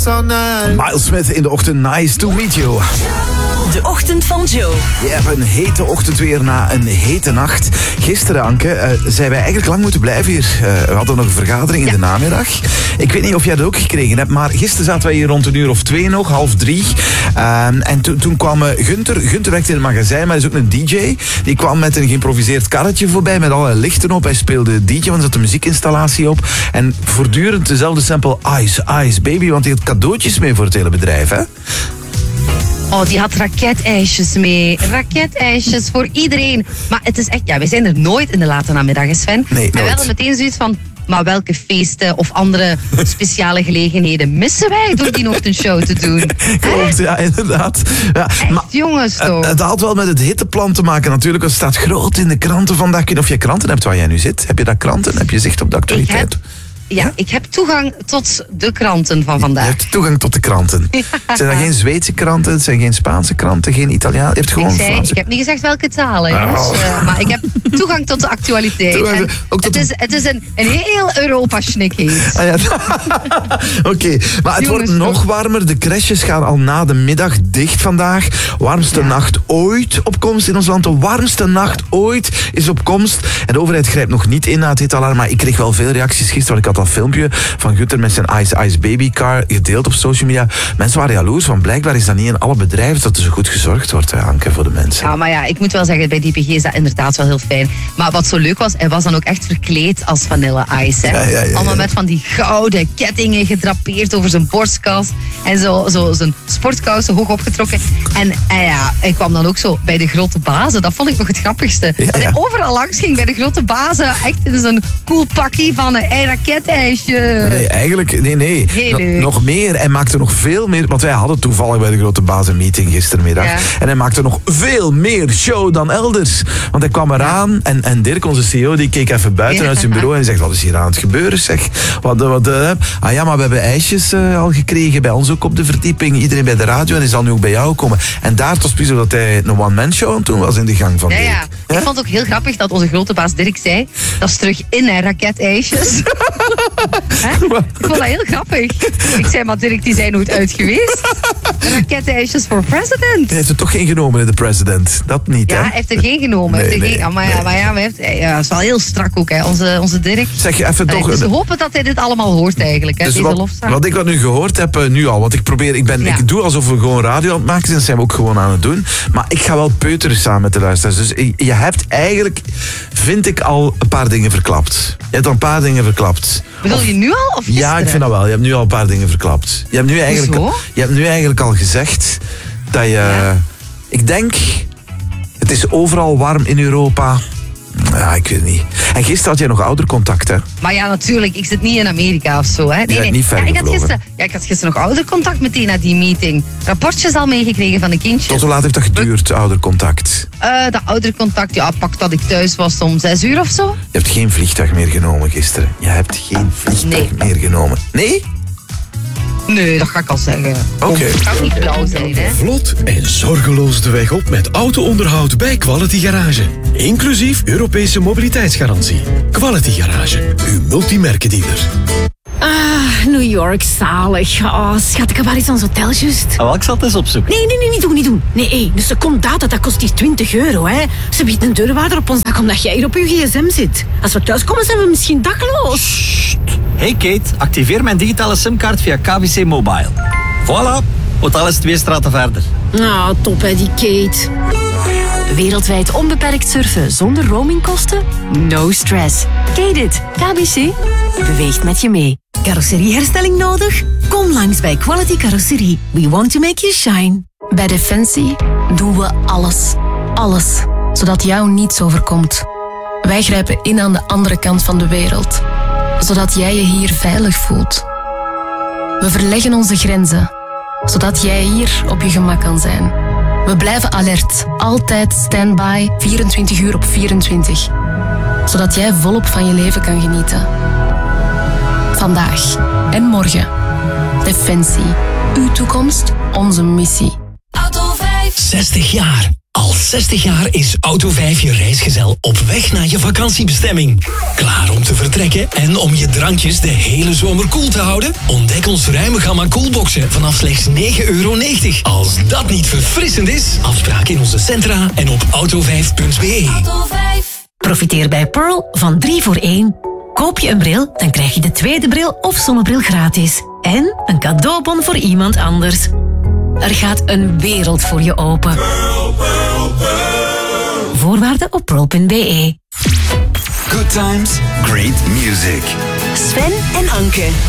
Miles Smith in de ochtend, nice to meet you. De ochtend van Joe. Je hebt een hete ochtend weer na een hete nacht. Gisteren, Anke, zijn wij eigenlijk lang moeten blijven hier. We hadden nog een vergadering in de namiddag. Ik weet niet of jij dat ook gekregen hebt, maar gisteren zaten wij hier rond 2:00 nog, 2:30. En toen kwam Gunther. Gunther werkt in het magazijn, maar hij is ook een DJ. Die kwam met een geïmproviseerd karretje voorbij met alle lichten op. Hij speelde DJ, want er zat een muziekinstallatie op. En voortdurend dezelfde sample Ice, Ice Baby, want hij had cadeautjes mee voor het hele bedrijf, hè? Oh, die had raketijsjes mee. Raketijsjes voor iedereen. Maar het is echt, ja, wij zijn er nooit in de late namiddag, hè, Sven. Nee, en we hadden meteen zoiets van, maar welke feesten of andere speciale gelegenheden missen wij door die ochtendshow te doen? Klopt, ja, inderdaad. Ja, echt, maar, jongens toch. Het had wel met het hitteplan te maken natuurlijk. Het staat groot in de kranten vandaag. Ik weet niet of jij kranten hebt waar jij nu zit. Heb je daar kranten? Heb je zicht op de actualiteit? Ik heb toegang tot de kranten van vandaag. Je hebt toegang tot de kranten. Ja. Zijn dat geen Zweedse kranten? Het zijn geen Spaanse kranten? Geen Italiaan? Je hebt gewoon ik heb niet gezegd welke talen, maar ik heb toegang tot de actualiteit. Het is een heel Europa-schnik heet. Ah, ja. Oké, maar het wordt nog warmer. De crèches gaan al na de middag dicht vandaag. Warmste nacht ooit op komst in ons land. De warmste nacht ooit is op komst. En de overheid grijpt nog niet in na het hittalarm, maar ik kreeg wel veel reacties gisteren, want ik had dat filmpje van Gunther met zijn Ice Baby car gedeeld op social media. Mensen waren jaloers, want blijkbaar is dat niet in alle bedrijven dat er zo goed gezorgd wordt, Anke, voor de mensen. Ja, maar ja, ik moet wel zeggen, bij DPG is dat inderdaad wel heel fijn. Maar wat zo leuk was, hij was dan ook echt verkleed als Vanilla Ice. Hè? Ja. Allemaal met van die gouden kettingen gedrapeerd over zijn borstkas. En zo zijn sportkousen hoog opgetrokken. En ja, hij kwam dan ook zo bij de grote bazen. Dat vond ik nog het grappigste. Ja. Dat hij overal langs ging bij de grote bazen. Echt in zo'n cool pakkie van een raketijsje. Nee, eigenlijk, nee. Nog meer. Hij maakte nog veel meer, want wij hadden toevallig bij de grote bazenmeeting gistermiddag. Ja. En hij maakte nog veel meer show dan elders. Want hij kwam eraan en Dirk, onze CEO, die keek even buiten uit zijn bureau en zegt, wat is hier aan het gebeuren, zeg? Ah ja, maar we hebben ijsjes al gekregen, bij ons ook op de verdieping. Iedereen bij de radio en die zal nu ook bij jou komen. En daar was precies dat hij een one-man show aan toen was in de gang van Dirk. Ja. Ik vond het ook heel grappig dat onze grote baas Dirk zei, dat is terug in, hè, raketijsjes. Ik vond dat heel grappig. Ik zei, maar Dirk, die zijn nooit uit geweest. Raketijsjes voor president. Hij heeft er toch geen genomen, de president. Dat niet, hè? Ja, hij heeft er geen genomen. Hij is wel heel strak ook, hè, onze Dirk. Zeg je even toch... Dus we hopen dat hij dit allemaal hoort eigenlijk, hè, dus deze lofzang. Wat ik nu gehoord heb, nu al, want ik doe alsof we gewoon radio aan het maken zijn, dat zijn we ook gewoon aan het doen. Maar ik ga wel peuteren samen met de luisteraars. Dus je hebt eigenlijk, vind ik, al een paar dingen verklapt. Je hebt al een paar dingen verklapt. Bedoel je nu al of gisteren? Ja, ik vind dat wel. Je hebt nu al een paar dingen verklapt. Je hebt nu eigenlijk al gezegd dat je... Ja. Ik denk, het is overal warm in Europa. Ja, ik weet het niet. En gisteren had jij nog oudercontact, hè? Maar ja, natuurlijk. Ik zit niet in Amerika of zo, hè. Nee. Niet ver ik had gisteren nog oudercontact meteen na die meeting. Rapportjes al meegekregen van de kindjes. Tot hoe laat heeft dat geduurd, oudercontact? Dat oudercontact, ja, pak dat ik thuis was om 6:00 of zo. Je hebt geen vliegtuig meer genomen gisteren. Je hebt geen vliegtuig meer genomen. Nee? Nee, dat ga ik al zeggen. Oké. Dat kan niet blauw zijn, hè. Vlot en zorgeloos de weg op met auto-onderhoud bij Quality Garage. Inclusief Europese mobiliteitsgarantie. Quality Garage, uw multimerkendealer. New York, zalig. Oh, schat, waar is ons hotel juist? Oh, ik zal het eens opzoeken. Nee, niet doen. Nee, de secondata, dat kost hier €20, hè. Ze biedt een deurwaarder op ons dak omdat jij hier op je gsm zit. Als we thuiskomen zijn we misschien dakloos. Sst. Hey Kate, activeer mijn digitale simkaart via KBC Mobile. Voilà, hotel is 2 straten verder. Nou, top hè, die Kate. Wereldwijd onbeperkt surfen zonder roamingkosten? No stress. Kate it. KBC beweegt met je mee. Carrosserieherstelling nodig? Kom langs bij Quality Carrosserie. We want to make you shine. Bij Defensie doen we alles. Alles. Zodat jou niets overkomt. Wij grijpen in aan de andere kant van de wereld. Zodat jij je hier veilig voelt. We verleggen onze grenzen. Zodat jij hier op je gemak kan zijn. We blijven alert. Altijd standby. 24 uur op 24. Zodat jij volop van je leven kan genieten. Vandaag en morgen. Defensie. Uw toekomst, onze missie. Auto 5. 60 jaar. Al 60 jaar is Auto5 je reisgezel op weg naar je vakantiebestemming. Klaar om te vertrekken en om je drankjes de hele zomer koel te houden? Ontdek ons ruime gamma koelboxen vanaf slechts €9,90. Als dat niet verfrissend is, afspraak in onze centra en op auto5.be. Profiteer bij Pearl van 3 voor 1. Koop je een bril, dan krijg je de tweede bril of zonnebril gratis. En een cadeaubon voor iemand anders. Er gaat een wereld voor je open. Voorwaarden op pearl.be. Good times, great music. Sven en Anke.